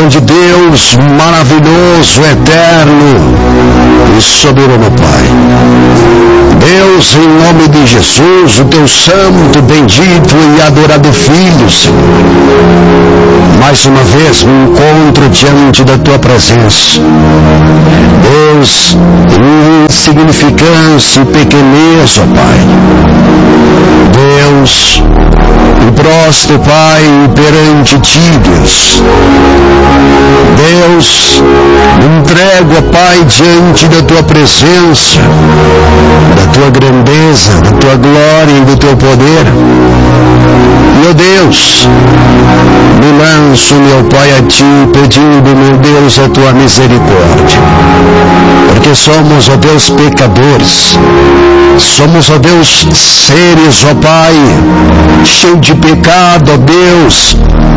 grande Deus, maravilhoso, eterno e soberano Pai. Deus, em nome de Jesus, o teu santo, bendito e adorado Filho, Senhor, mais uma vez me encontro diante da tua presença. Deus, em insignificância e pequenez, ó Pai. Deus, me prostro, Pai, perante ti, Deus. Deus, me entrego, ó Pai, diante da tua presença, da tua grandeza, da tua glória e do teu poder. Meu Deus, me lanço, meu Pai, a ti, pedindo, meu Deus, a tua misericórdia. Porque somos, ó Deus, pecadores. Somos, ó Deus, seres, ó Pai, cheios de pecado, ó Deus,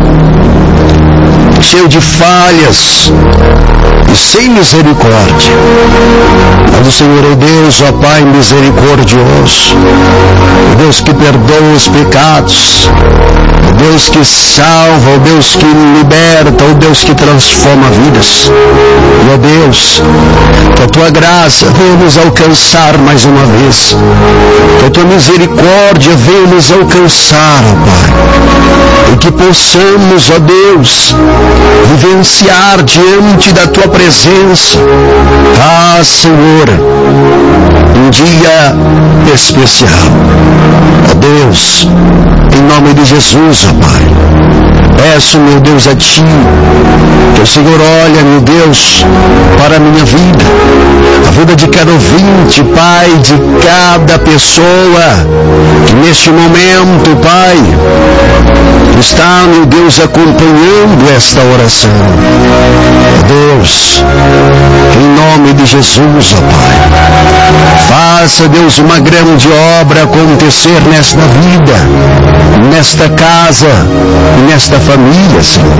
cheio de falhas e sem misericórdia. Mas o Senhor é Deus, ó Pai, misericordioso, o Deus que perdoa os pecados, o Deus que salva, o Deus que liberta, o Deus que transforma vidas. E ó Deus, que a tua graça venha nos alcançar mais uma vez, que a tua misericórdia venha nos alcançar, ó Pai, e que possamos, ó Deus, vivenciar diante da tua presença, Senhor, um dia especial. Ó Deus, em nome de Jesus, ó Pai, peço, meu Deus, a ti, que o Senhor olha, meu Deus, para a minha vida, a vida de cada ouvinte, Pai, de cada pessoa que neste momento, Pai, está, meu Deus, acompanhando esta oração. Ó Deus, em nome de Jesus, ó Pai, faça, Deus, uma grande obra acontecer nesta vida, nesta casa e nesta família, Senhor.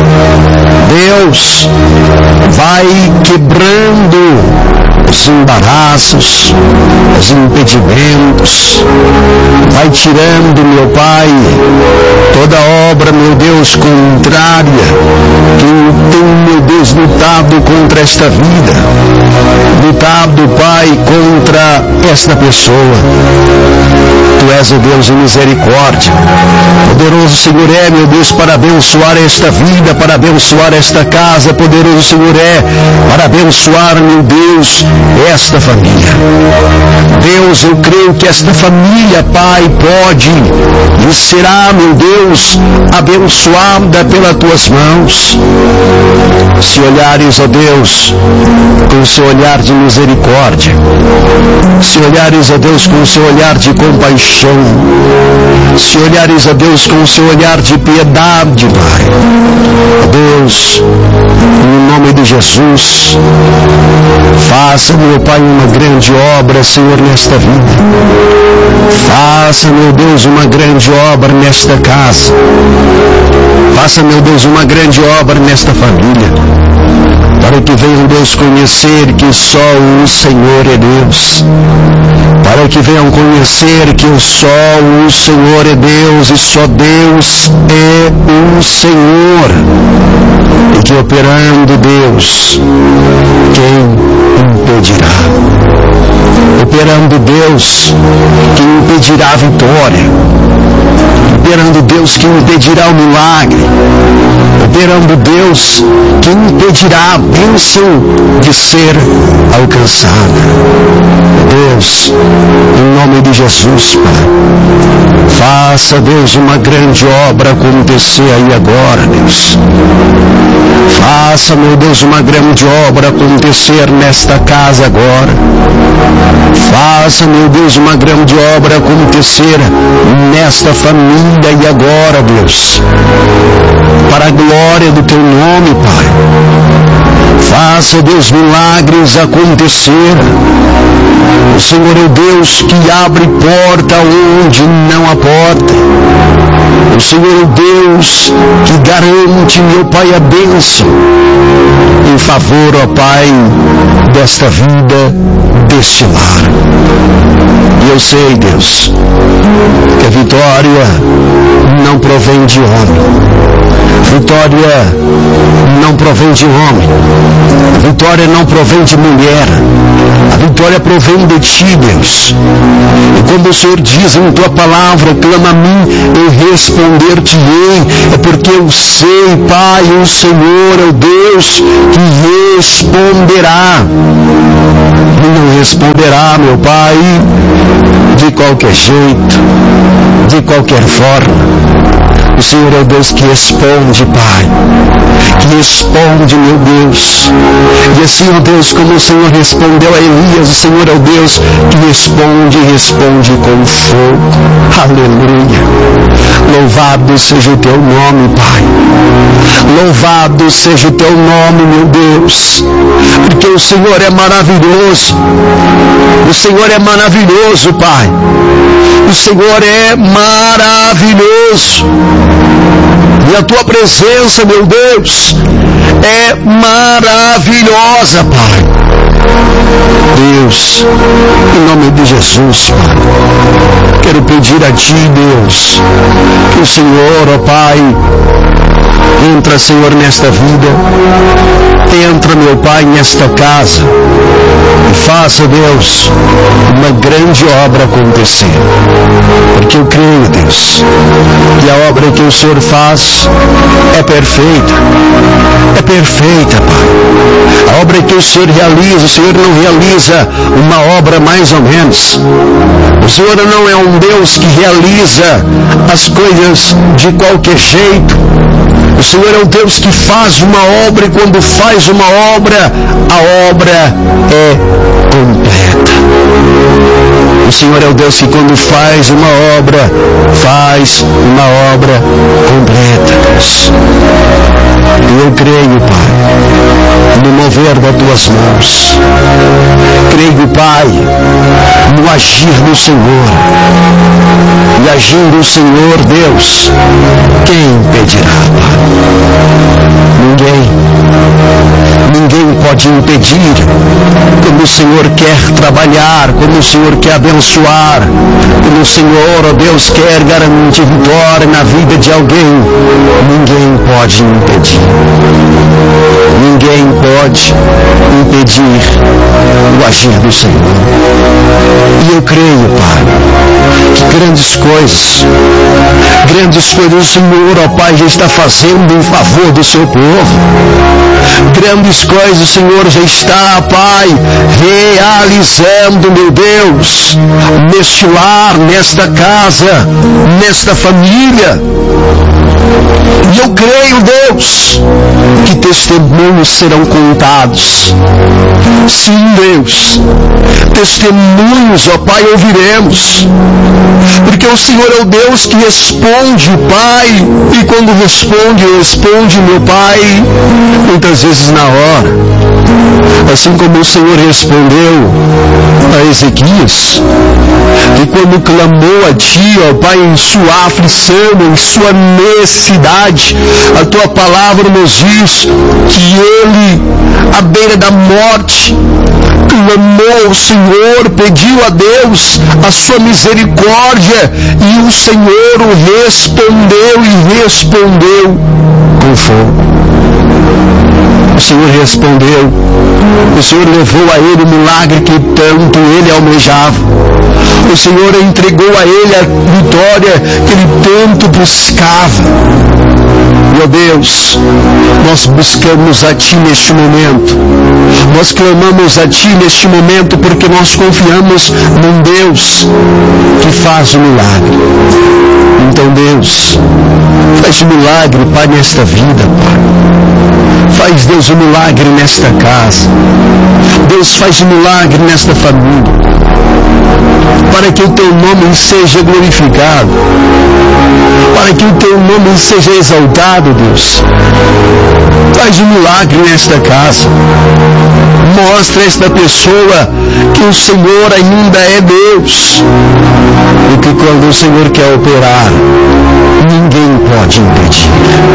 Deus, vai quebrando os embaraços, os impedimentos, vai tirando, meu Pai, toda obra, meu Deus, contrária, que tem, meu Deus, lutado contra esta vida, lutado, Pai, contra esta pessoa. Tu és o Deus de misericórdia. Poderoso Senhor é, meu Deus, para abençoar esta vida, para abençoar esta casa. Poderoso Senhor é para abençoar, meu Deus, esta família. Deus, eu creio que esta família, Pai, pode e será, meu Deus, abençoada pelas tuas mãos. Se olhares, ó Deus, com o seu olhar de misericórdia, se olhares, ó Deus, com o seu olhar de compaixão, se olhares, ó Deus, com o seu olhar de piedade, Pai, ó Deus, em nome de Jesus, faça, meu Pai, uma grande obra, Senhor, nesta vida. Faça, meu Deus, uma grande obra nesta casa. Faça, meu Deus, uma grande obra nesta família, para que venham, Deus, conhecer que só o Senhor é Deus, para que venham conhecer que só o Senhor é Deus e só Deus é o Senhor, e que operando, Deus, quem impedirá? Operando, Deus, quem impedirá a vitória? Operando, Deus, quem impedirá o milagre? Operando, Deus, quem impedirá a bênção de ser alcançada? Deus, em nome de Jesus, Pai, faça, Deus, uma grande obra acontecer aí agora, Deus. Faça, meu Deus, uma grande obra acontecer nesta casa agora. Faça, meu Deus, uma grande obra acontecer nesta família e agora, Deus, para a glória do teu nome, Pai. Faça, Deus, milagres acontecer. O Senhor é o Deus que abre porta onde não há porta. O Senhor é o Deus que garante, meu Pai, a bênção em favor, ó Pai, desta vida, deste lar. E eu sei, Deus, que a vitória não provém de homem. Vitória não provém de homem, a vitória não provém de mulher, a vitória provém de ti, Deus. E como o Senhor diz em tua palavra, clama a mim, eu responder-te-ei, é porque eu sei, Pai, o Senhor é o Deus que responderá. E não responderá, meu Pai, de qualquer jeito, de qualquer forma. O Senhor é o Deus que responde, Pai, que responde, meu Deus. E assim, ó Deus, como o Senhor respondeu a Elias, o Senhor é o Deus que responde e responde com fogo. Aleluia. Louvado seja o teu nome, Pai. Louvado seja o teu nome, meu Deus, porque o Senhor é maravilhoso. O Senhor é maravilhoso, Pai. O Senhor é maravilhoso. E a tua presença, meu Deus, é maravilhosa, Pai. Deus, em nome de Jesus, Pai, quero pedir a ti, Deus, que o Senhor, ó Pai, entra, Senhor, nesta vida, entra, meu Pai, nesta casa, e faça, Deus, uma grande obra acontecer, porque eu creio, Deus, que a obra que o Senhor faz é perfeita, Pai. A obra que o Senhor realiza, o Senhor não realiza uma obra mais ou menos. O Senhor não é um Deus que realiza as coisas de qualquer jeito. O Senhor é um Deus que faz uma obra, e quando faz uma obra, a obra é completa. O Senhor é o Deus que quando faz uma obra completa, Deus. E eu creio, Pai, no mover das tuas mãos. Creio, Pai, no agir do Senhor. E agindo o Senhor, Deus, quem impedirá, Pai? Ninguém pode impedir como o Senhor quer trabalhar, como o Senhor quer abençoar, como o Senhor, ó Deus, quer garantir vitória na vida de alguém. Ninguém pode impedir. Ninguém pode impedir o agir do Senhor. E eu creio, Pai, que grandes coisas o Senhor, ó Pai, já está fazendo em favor do seu povo. Grandes coisas o Senhor já está, Pai, realizando, meu Deus, neste lar, nesta casa, nesta família. E eu creio, Deus, que testemunhos serão contados. Sim, Deus, testemunhos, ó Pai, ouviremos. Porque o Senhor é o Deus que responde, Pai, e quando responde, meu Pai, muitas vezes na hora. Assim como o Senhor respondeu a Ezequias, e quando clamou a Ti, ó Pai, em sua aflição, em sua necessidade, a Tua palavra nos diz que ele, à beira da morte, clamou ao Senhor, pediu a Deus a sua misericórdia, e o Senhor o respondeu com fogo. O Senhor respondeu, o Senhor levou a ele o milagre que tanto ele almejava. O Senhor entregou a ele a vitória que ele tanto buscava. Meu Deus, nós buscamos a Ti neste momento. Nós clamamos a Ti neste momento porque nós confiamos num Deus que faz o milagre. Então, Deus, faz o milagre, Pai, nesta vida, Pai. Faz, Deus, o milagre nesta casa. Deus, faz o milagre nesta família. Para que o Teu nome seja glorificado. Para que o Teu nome seja exaltado, Deus. Faz um milagre nesta casa. Mostra a esta pessoa que o Senhor ainda é Deus. E que quando o Senhor quer operar, ninguém pode impedir.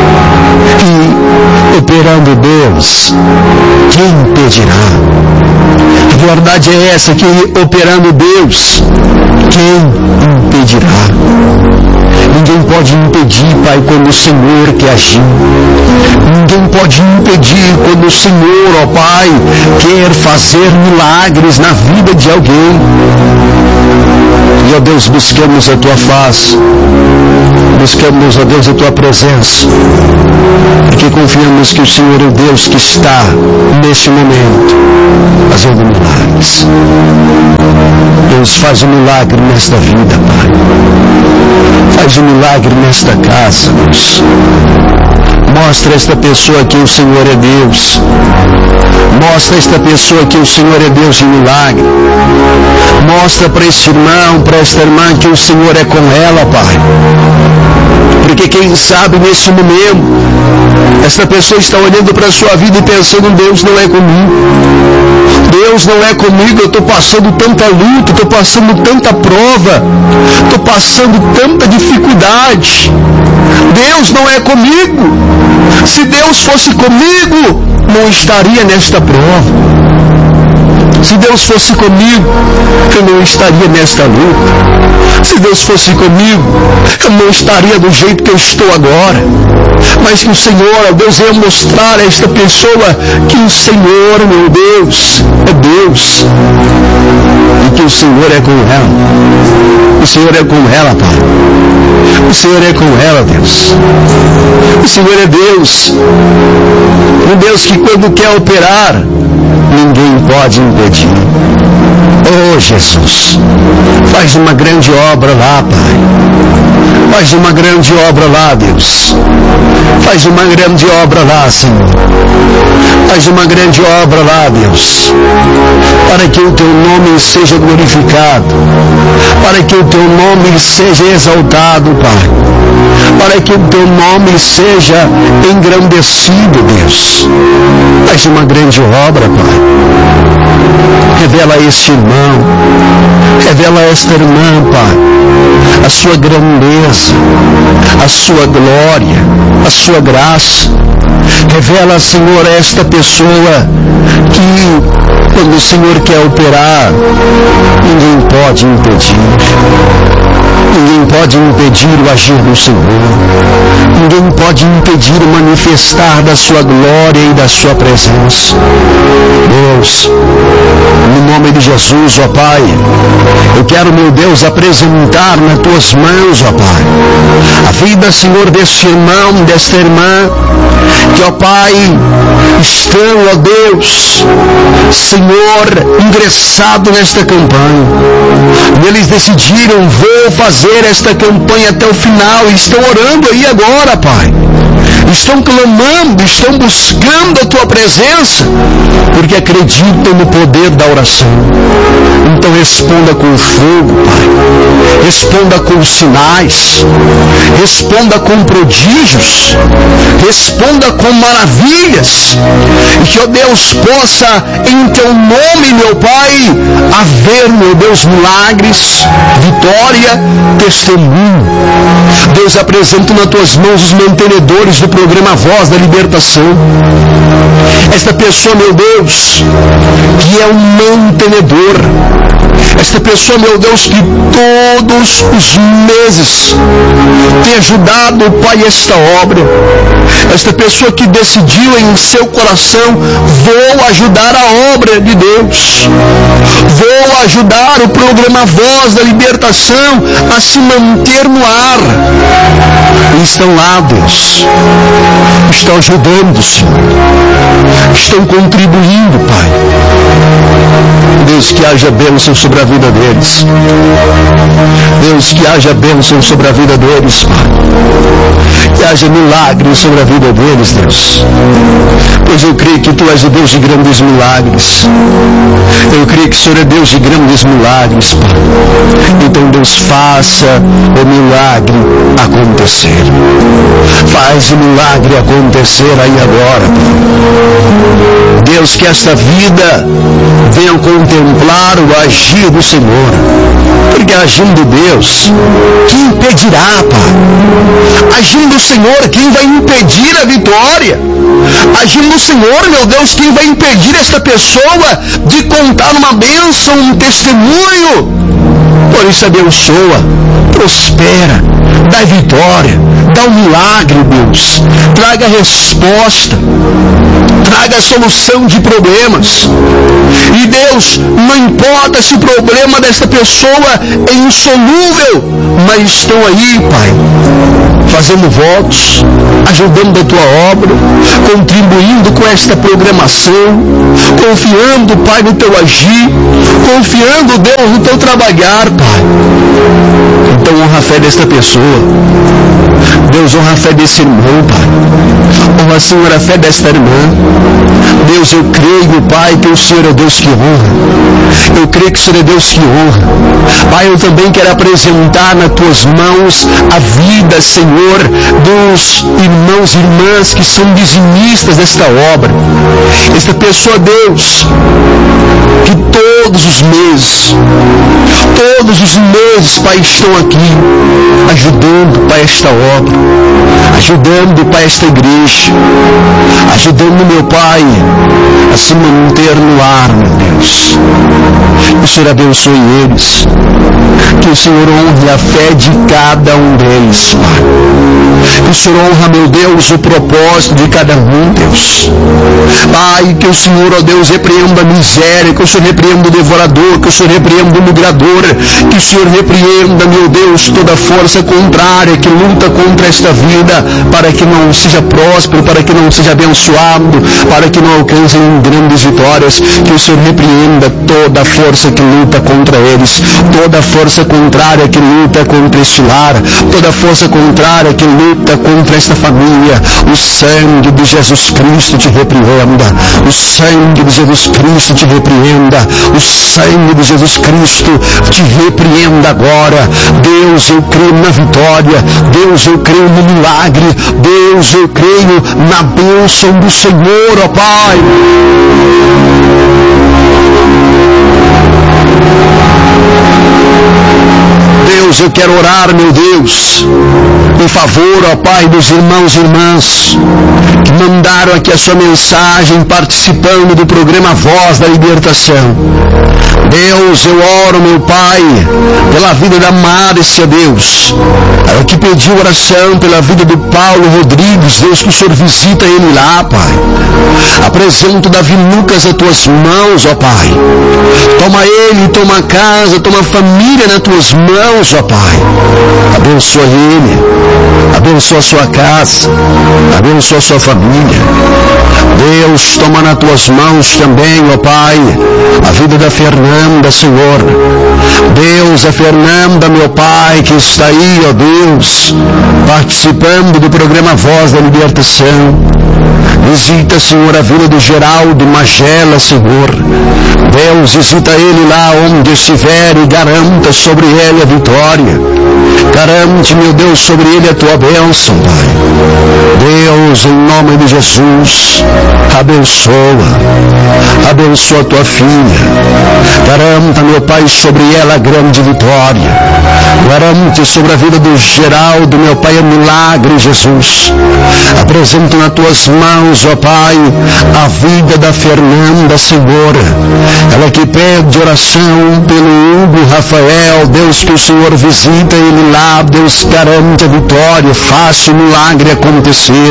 E operando Deus, quem impedirá? A verdade é essa, que operando Deus, quem impedirá? Ninguém pode impedir, Pai, quando o Senhor quer agir. Ninguém pode impedir quando o Senhor, ó Pai, quer fazer milagres na vida de alguém. E, ó Deus, buscamos a Tua face, buscamos, ó Deus, a Tua presença, porque confiamos que o Senhor é o Deus que está, neste momento, fazendo milagres. Deus, faz um milagre nesta vida, Pai. Faz um milagre nesta casa, Deus. Mostra esta pessoa que o Senhor é Deus. Mostra esta pessoa que o Senhor é Deus de milagre. Mostra para este irmão, para esta irmã, que o Senhor é com ela, Pai. Porque quem sabe nesse momento, esta pessoa está olhando para a sua vida e pensando: Deus não é comigo. Deus não é comigo, eu estou passando tanta luta, estou passando tanta prova, estou passando tanta dificuldade. Deus não é comigo. Se Deus fosse comigo, não estaria nesta prova. Se Deus fosse comigo, eu não estaria nesta luta. Se Deus fosse comigo, eu não estaria do jeito que eu estou agora. Mas que o Senhor, ó Deus, venha mostrar a esta pessoa que o Senhor, meu Deus, é Deus. E que o Senhor é com ela. O Senhor é com ela, Pai. O Senhor é com ela, Deus. O Senhor é Deus. Um Deus que quando quer operar, ninguém pode impedir. Oh, Jesus, faz uma grande obra lá, Pai. Faz uma grande obra lá, Deus. Faz uma grande obra lá, Senhor. Faz uma grande obra lá, Deus. Para que o Teu nome seja glorificado. Para que o Teu nome seja exaltado, Pai. Para que o Teu nome seja engrandecido, Deus. Faz uma grande obra, Pai. Revela a este irmão, revela a esta irmã, Pai, a sua grandeza, a sua glória, a sua graça. Revela, Senhor, a esta pessoa que, quando o Senhor quer operar, ninguém pode impedir. Ninguém pode impedir o agir do Senhor. Ninguém pode impedir o manifestar da sua glória e da sua presença. Deus, no nome de Jesus, ó Pai, eu quero, meu Deus, apresentar nas Tuas mãos, ó Pai, a vida, Senhor, deste irmão, desta irmã, que, ó Pai, estão, ó Deus, Senhor, ingressado nesta campanha. E eles decidiram: vou fazer esta campanha até o final, e estão orando aí agora, Pai. Estão clamando, estão buscando a Tua presença, porque acreditam no poder da oração. Então responda com fogo, Pai. Responda com sinais. Responda com prodígios. Responda com maravilhas. E que, ó Deus, possa em Teu nome, meu Pai, haver, meu Deus, milagres, vitória, testemunho. Deus, apresento nas Tuas mãos os mantenedores do programa Voz da Libertação. Esta pessoa, meu Deus, que é um mantenedor. Esta pessoa, meu Deus, que todos os meses tem ajudado, Pai, esta obra. Esta pessoa que decidiu em seu coração: vou ajudar a obra de Deus. Vou ajudar o programa Voz da Libertação a se manter no ar. E estão lá, Deus. Estão ajudando, Senhor. Estão contribuindo, Pai. Deus, que haja bênção sobre a vida deles. Deus, que haja bênção sobre a vida deles, Pai. Que haja milagre sobre a vida deles, Deus. Pois eu creio que Tu és o Deus de grandes milagres. Eu creio que o Senhor é Deus de grandes milagres, Pai. Então, Deus, faça o milagre acontecer. Faz o milagre acontecer aí agora, Pai. Deus, que esta vida venha contemplar o agir do Senhor. Porque agindo Deus, quem impedirá, Pai? Agindo o Senhor, quem vai impedir a vitória? Agindo o Senhor, meu Deus, quem vai impedir esta pessoa de contar uma bênção, um testemunho? Por isso abençoa, prospera, dá vitória, dá um milagre, Deus. Traga resposta, traga solução de problemas. E Deus, não importa se o problema desta pessoa é insolúvel, mas estão aí, Pai, fazendo votos, ajudando a tua obra, contribuindo com esta programação, confiando, Pai, no teu agir, confiando, Deus, no teu trabalhar, Pai. Então honra a fé desta pessoa. Deus, honra a fé desse irmão, Pai. Honra, Senhor, a fé desta irmã. Deus, eu creio, Pai, que o Senhor é Deus que honra. Eu creio que o Senhor é Deus que honra. Pai, eu também quero apresentar nas tuas mãos a vida, Senhor, dos irmãos e irmãs que são dizimistas desta obra. Esta pessoa, Deus, que todos os meses, Pai, estão aqui ajudando, Pai, esta obra, ajudando, Pai, esta igreja, ajudando, meu Pai, a se manter no ar, meu Deus. Que o Senhor abençoe eles, que o Senhor honre a fé de cada um deles, Pai. Que o Senhor honra, meu Deus, o propósito de cada um, Deus. Pai, que o Senhor, ó Deus, repreenda a miséria, que o Senhor repreenda o devorador, que o Senhor repreenda o migrador, que o Senhor repreenda, meu Deus, toda força contrária que luta contra esta vida, para que não seja próspero, para que não seja abençoado, para que não alcancem grandes vitórias. Que o Senhor repreenda toda força que luta contra eles, toda força contrária que luta contra este lar, toda força contrária que luta contra esta família. O sangue de Jesus Cristo te repreenda, o sangue de Jesus Cristo te repreenda, o sangue de Jesus Cristo te repreenda agora. Deus, eu creio na vitória, Deus, eu creio no milagre, Deus, eu creio na bênção do Senhor, ó Pai. Deus, eu quero orar, meu Deus, em favor, ó Pai, dos irmãos e irmãs que mandaram aqui a sua mensagem participando do programa Voz da Libertação. Deus, eu oro, meu Pai, pela vida da Márcia, Deus. Ela que pediu oração pela vida do Paulo Rodrigues, Deus, que o Senhor visita ele lá, Pai. Apresento Davi Lucas às tuas mãos, ó Pai. Toma ele, toma a casa, toma a família nas tuas mãos, ó Pai. Abençoa ele, abençoa a sua casa, abençoa a sua família. Deus, toma nas tuas mãos também, ó Pai, a vida da Fernanda, Senhor. Deus, a Fernanda, meu Pai, que está aí, ó Deus, participando do programa Voz da Libertação. Visita, Senhor, a vida do Geraldo Magela, Senhor. Deus, visita ele lá onde estiver e garanta sobre ele a vitória. Garante, meu Deus, sobre ele a tua bênção, Pai. Deus, em nome de Jesus, abençoa a tua filha. Garanta, meu Pai, sobre ela a grande vitória. Garante sobre a vida do Geraldo, meu Pai, o milagre, Jesus. Apresento nas tuas mãos, ó Pai, a vida da Fernanda, Senhor. Ela que pede oração pelo Hugo Rafael, Deus, que o Senhor visita ele lá, Deus, garante a vitória, faça o milagre acontecer.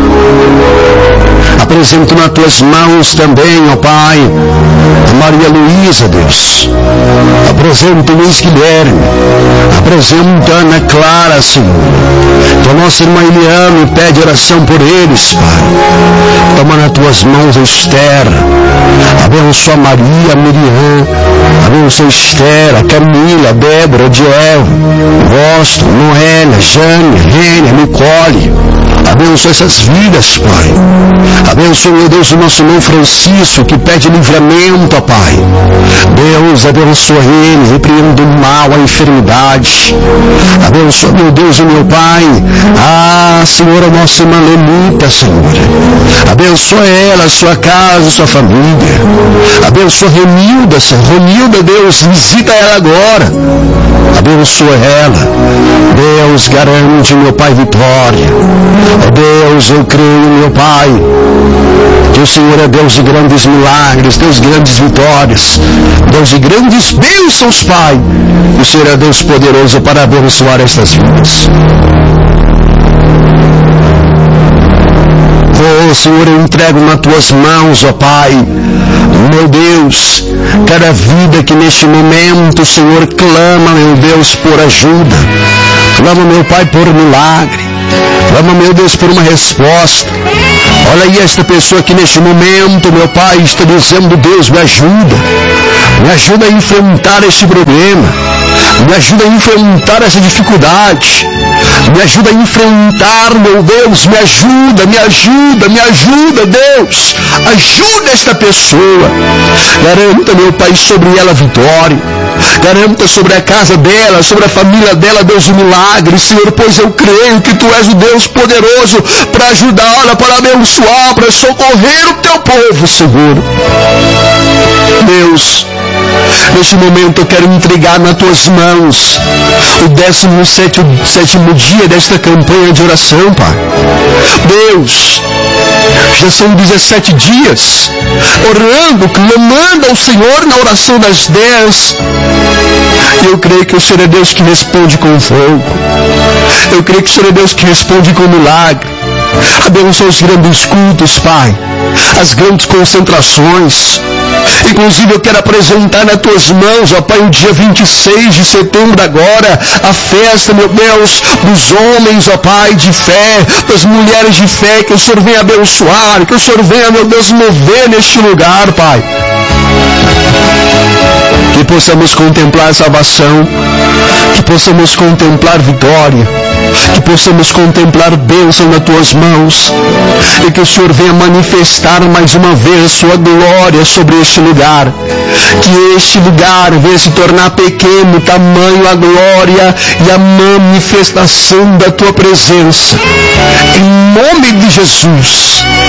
Apresento nas tuas mãos também, ó Pai, a Maria Luísa, Deus. Apresento Luiz Guilherme. Apresento a Ana Clara, Senhor. Que a nossa irmã Eliane pede oração por eles, Pai. Toma nas tuas mãos a Esther. Abençoa a Maria, a Miriam. Abençoa a Esther, a Camila, a Débora, a Diel, Boston, Noélia, Jane, Rênia, Nicole. Abençoa essas vidas, Pai. Abençoa, meu Deus, o nosso irmão Francisco, que pede livramento, ó Pai. Deus, abençoa ele, repreenda o mal, a enfermidade. Abençoa, meu Deus, o meu Pai. Senhor, a nossa irmã Lenita, Senhor. Abençoa ela, a sua casa, a sua família. Abençoa Renilda, Senhor. Renilda, Deus, visita ela agora. Abençoa ela. Deus, garante, meu Pai, vitória. Ó Deus, eu creio, meu Pai, que o Senhor é Deus de grandes milagres, Deus de grandes vitórias, Deus de grandes bênçãos, Pai. O Senhor é Deus poderoso para abençoar estas vidas. Oh, Senhor, eu entrego nas tuas mãos, ó Pai, meu Deus, cada vida que neste momento, Senhor, clama, meu Deus, por ajuda, clama, meu Pai, por milagre, clama, meu Deus, por uma resposta. Olha aí esta pessoa que neste momento, meu Pai, está dizendo: Deus, me ajuda a enfrentar este problema, me ajuda a enfrentar essa dificuldade, me ajuda a enfrentar, meu Deus, me ajuda, Deus, ajuda esta pessoa, garanta, meu Pai, sobre ela a vitória, garanta sobre a casa dela, sobre a família dela, Deus, o milagre, Senhor, pois eu creio que Tu és o Deus poderoso para ajudá-la, para abençoar, para socorrer o Teu povo, Senhor. Deus, neste momento eu quero entregar nas Tuas mãos o 17º dia desta campanha de oração, Pai. Deus, já são 17 dias orando, clamando ao Senhor na oração das 10. E eu creio que o Senhor é Deus que responde com fogo. Eu creio que o Senhor é Deus que responde com milagre. Abençoa os grandes cultos, Pai, as grandes concentrações. Inclusive eu quero apresentar nas Tuas mãos, ó Pai, o dia 26 de setembro agora, a festa, meu Deus, dos homens, ó Pai, de fé, das mulheres de fé, que o Senhor venha abençoar, que o Senhor venha, meu Deus, mover neste lugar, Pai. Que possamos contemplar salvação, que possamos contemplar vitória, que possamos contemplar bênção nas Tuas mãos, e que o Senhor venha manifestar mais uma vez Sua glória sobre este lugar, que este lugar venha se tornar pequeno, tamanho a glória e a manifestação da Tua presença, em nome de Jesus.